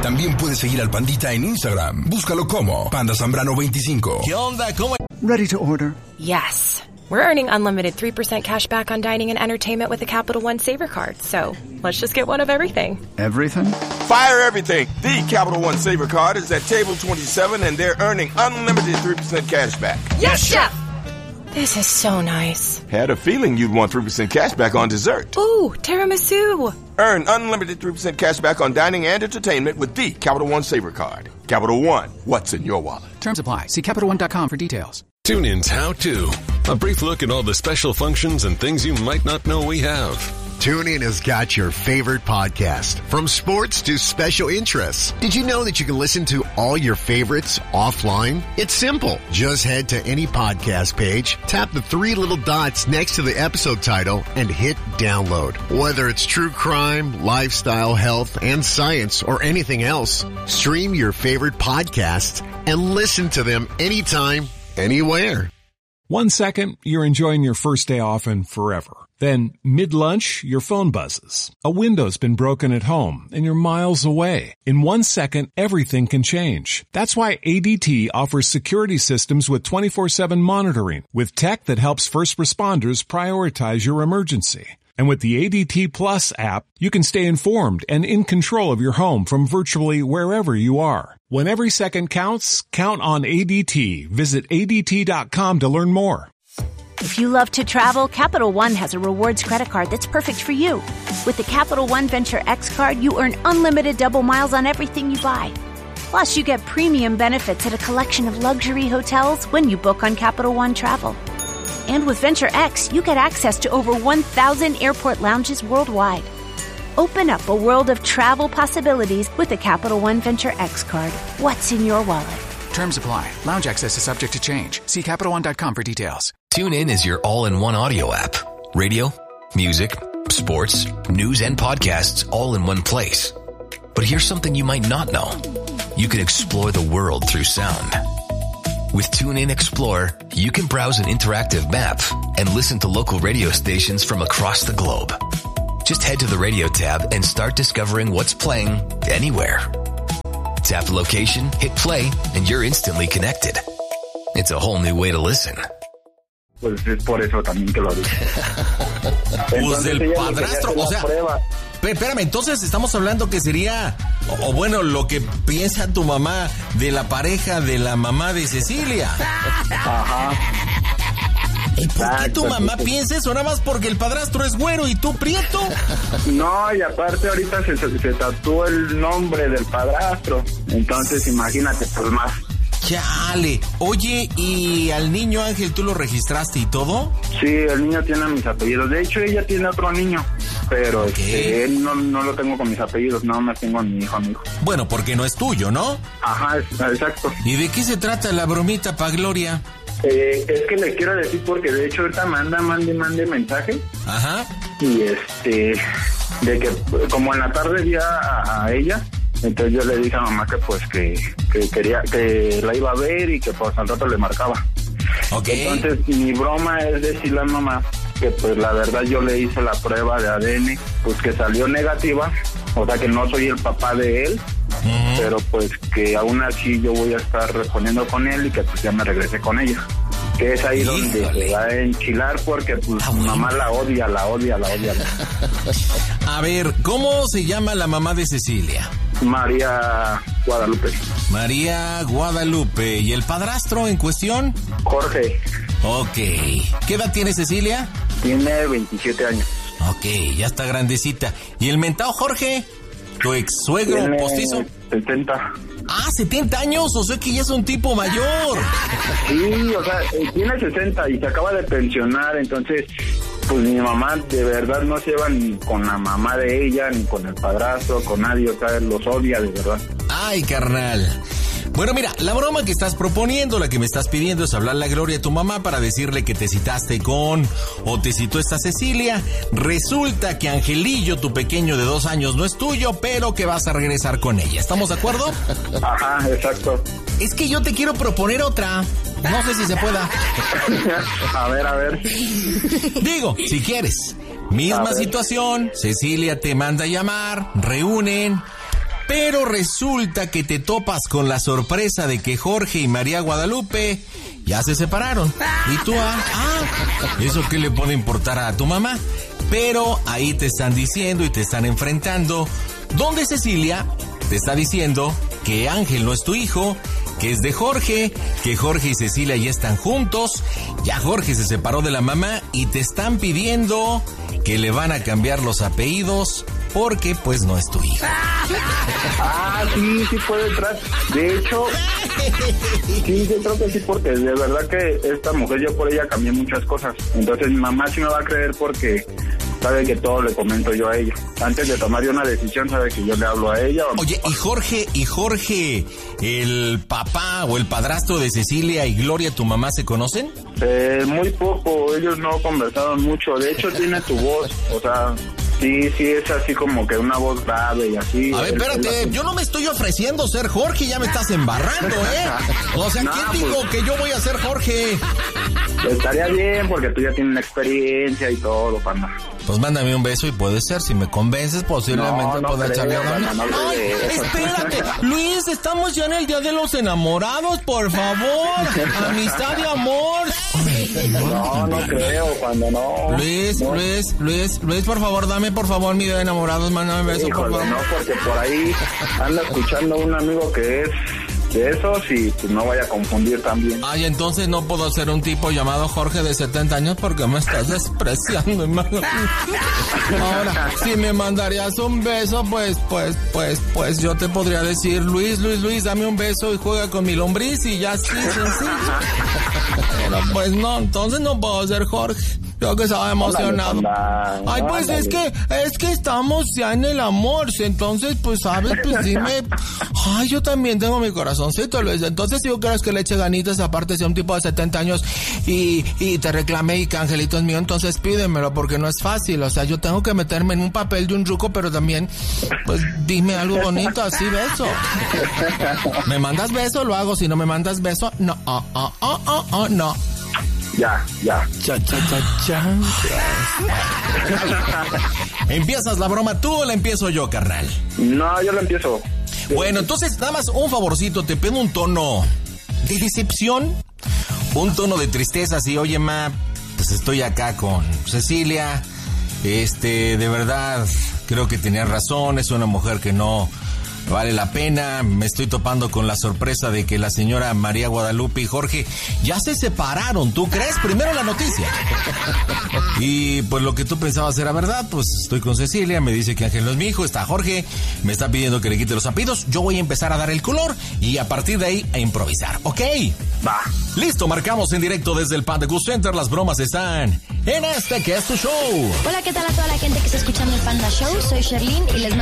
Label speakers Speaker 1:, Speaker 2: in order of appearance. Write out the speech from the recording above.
Speaker 1: También puedes seguir al Pandita en Instagram. Búscalo como Panda Zambrano 25.
Speaker 2: ¿Qué onda? ¿Cómo?
Speaker 3: Ready to order.
Speaker 4: Yes. We're earning unlimited 3% cash back on dining and entertainment with the Capital One Saver Card. So let's just get one of everything.
Speaker 3: Everything?
Speaker 5: Fire everything. The Capital One Saver Card is at table 27 and they're earning unlimited 3% cash back.
Speaker 4: Yes, Chef! This is so nice.
Speaker 5: Had a feeling you'd want 3% cash back on dessert.
Speaker 4: Ooh, tiramisu.
Speaker 5: Earn unlimited 3% cash back on dining and entertainment with the Capital One Saver Card. Capital One, what's in your wallet?
Speaker 6: Terms apply. See CapitalOne.com for details.
Speaker 7: TuneIn's How To. A brief look at all the special functions and things you might not know we have.
Speaker 8: TuneIn has got your favorite podcast, from sports to special interests. Did you know that you can listen to all your favorites offline? It's simple. Just head to any podcast page, tap the three little dots next to the episode title, and hit download. Whether it's true crime, lifestyle, health, and science, or anything else, stream your favorite podcasts and listen to them anytime, anywhere.
Speaker 9: 1 second, you're enjoying your first day off and forever. Then, mid-lunch, your phone buzzes. A window's been broken at home, and you're miles away. In 1 second, everything can change. That's why ADT offers security systems with 24/7 monitoring, with tech that helps first responders prioritize your emergency. And with the ADT Plus app, you can stay informed and in control of your home from virtually wherever you are. When every second counts, count on ADT. Visit ADT.com to learn more.
Speaker 10: If you love to travel, Capital One has a rewards credit card that's perfect for you. With the Capital One Venture X card, you earn unlimited double miles on everything you buy. Plus, you get premium benefits at a collection of luxury hotels when you book on Capital One Travel. And with Venture X, you get access to over 1,000 airport lounges worldwide. Open up a world of travel possibilities with the Capital One Venture X card. What's in your wallet?
Speaker 6: Terms apply. Lounge access is subject to change. See CapitalOne.com for details.
Speaker 2: TuneIn is your all-in-one audio app. Radio, music, sports, news, and podcasts all in one place. But here's something you might not know. You can explore the world through sound. With TuneIn Explorer, you can browse an interactive map and listen to local radio stations from across the globe. Just head to the radio tab and start discovering what's playing anywhere. Tap location, hit play, and you're instantly connected. It's a whole new way to listen.
Speaker 11: Pues es por eso también que lo dije.
Speaker 12: Pues del padrastro, o sea, espérame, entonces estamos hablando que sería, o bueno, lo que piensa tu mamá de la pareja de la mamá de Cecilia.
Speaker 11: Ajá.
Speaker 12: ¿Y por qué tu mamá piensa eso? ¿Nada más porque el padrastro es güero y tú prieto?
Speaker 11: No, y aparte ahorita se tatuó el nombre del padrastro. Entonces imagínate, pues más.
Speaker 12: Chale. Oye, ¿y al niño Ángel tú lo registraste y todo?
Speaker 11: Sí, el niño tiene mis apellidos. De hecho, ella tiene otro niño. Pero él no lo tengo con mis apellidos, no me tengo a mi hijo.
Speaker 12: Bueno, porque no es tuyo, ¿no?
Speaker 11: Ajá, exacto.
Speaker 12: ¿Y de qué se trata la bromita pa' Gloria?
Speaker 11: Es que le quiero decir porque de hecho ahorita mande mensaje.
Speaker 12: Ajá.
Speaker 11: Y de que como en la tarde vi a ella, entonces yo le dije a mamá que pues que quería, que la iba a ver y que pues al rato le marcaba.
Speaker 12: Okay.
Speaker 11: Entonces mi broma es decirle a mamá que pues la verdad yo le hice la prueba de ADN, pues que salió negativa, o sea que no soy el papá de él. Pero pues que aún así yo voy a estar respondiendo con él y que pues ya me regresé con ella. Que es ahí donde se va a enchilar porque pues mamá la odia.
Speaker 12: A ver, ¿cómo se llama la mamá de Cecilia?
Speaker 11: María Guadalupe.
Speaker 12: María Guadalupe. ¿Y el padrastro en cuestión?
Speaker 11: Jorge.
Speaker 12: Ok. ¿Qué edad tiene Cecilia?
Speaker 11: Tiene 27 años.
Speaker 12: Ok, ya está grandecita. ¿Y el mentado Jorge? ¿Tu ex suegro postizo?
Speaker 11: 70.
Speaker 12: Ah, 70 años, o sea que ya es un tipo mayor.
Speaker 11: Sí, o sea, tiene 60 y se acaba de pensionar, entonces, pues mi mamá de verdad no se lleva ni con la mamá de ella, ni con el padrastro, con nadie, o sea, los odia de verdad.
Speaker 12: Ay, carnal. Bueno, mira, la broma que estás proponiendo, la que me estás pidiendo es hablarle a Gloria a tu mamá para decirle que te citaste o te citó esta Cecilia. Resulta que Angelillo, tu pequeño de 2 años, no es tuyo, pero que vas a regresar con ella. ¿Estamos de acuerdo?
Speaker 11: Ajá, exacto.
Speaker 12: Es que yo te quiero proponer otra. No sé si se pueda.
Speaker 11: A ver.
Speaker 12: Digo, si quieres. Misma situación, Cecilia te manda a llamar, reúnen. Pero resulta que te topas con la sorpresa de que Jorge y María Guadalupe ya se separaron. Y tú, ¿eso qué le puede importar a tu mamá? Pero ahí te están diciendo y te están enfrentando, donde Cecilia te está diciendo que Ángel no es tu hijo, que es de Jorge, que Jorge y Cecilia ya están juntos, ya Jorge se separó de la mamá y te están pidiendo que le van a cambiar los apellidos porque pues no es tu hijo.
Speaker 11: Sí puede entrar. De hecho, sí, yo creo que sí, porque de verdad que esta mujer, yo por ella cambié muchas cosas. Entonces mi mamá sí me va a creer porque sabe que todo le comento yo a ella. Antes de tomar yo una decisión, sabe que yo le hablo a ella.
Speaker 12: Oye, ¿y Jorge, el papá o el padrastro de Cecilia y Gloria, tu mamá, se conocen?
Speaker 11: Muy poco, ellos no conversaron mucho. De hecho, tiene tu voz, o sea... Sí, es así como que una voz grave y así.
Speaker 12: A ver, espérate, yo no me estoy ofreciendo ser Jorge, ya me estás embarrando, ¿eh? O sea, ¿quién dijo que yo voy a ser Jorge?
Speaker 11: Estaría bien, porque tú ya tienes la experiencia y todo, panda.
Speaker 12: Pues mándame un beso y puede ser, si me convences, posiblemente pueda echarle a la... ¡Ay, espérate! Luis, estamos ya en el Día de los Enamorados, por favor. Amistad y amor.
Speaker 11: No creo, cuando no.
Speaker 12: Luis, por favor, dame por favor mi Día de Enamorados, mándame un beso, por favor.
Speaker 11: No, porque por ahí anda escuchando un amigo que es de esos y pues no vaya a confundir también.
Speaker 12: Ay, entonces no puedo ser un tipo llamado Jorge de 70 años porque me estás despreciando, hermano. Ahora, si me mandarías un beso, pues yo te podría decir, Luis, dame un beso y juega con mi lombriz y ya así, sencillo. Pero pues no, entonces no puedo ser Jorge. Creo que estaba emocionado. Ay, pues es que estamos ya en el amor, entonces pues sabes, pues dime. Ay, yo también tengo mi corazoncito, Luis. Entonces si yo crees que le eche ganitas, aparte sea un tipo de 70 años y te reclame y que Angelito es mío, entonces pídemelo, porque no es fácil. O sea, yo tengo que meterme en un papel de un ruco, pero también, pues dime algo bonito, así beso. ¿Me mandas beso? Lo hago. Si no me mandas beso, no. No.
Speaker 11: Ya.
Speaker 12: ¿Empiezas la broma tú o la empiezo yo, carnal?
Speaker 11: No, yo la empiezo.
Speaker 12: Bueno, entonces nada más un favorcito, te pido un tono de decepción, un tono de tristeza, así, oye, ma, pues estoy acá con Cecilia, de verdad, creo que tenías razón, es una mujer que no vale la pena, me estoy topando con la sorpresa de que la señora María Guadalupe y Jorge ya se separaron, ¿tú crees? Primero la noticia. Y pues lo que tú pensabas era verdad, pues estoy con Cecilia, me dice que Ángel no es mi hijo, está Jorge, me está pidiendo que le quite los apellidos, yo voy a empezar a dar el color y a partir de ahí a improvisar, ¿ok?
Speaker 11: Va.
Speaker 12: Listo, marcamos en directo desde el Panda Cool Center, las bromas están en que es tu show.
Speaker 3: Hola, ¿qué tal a toda la gente que está escuchando el Panda Show? Soy Sherlyn y les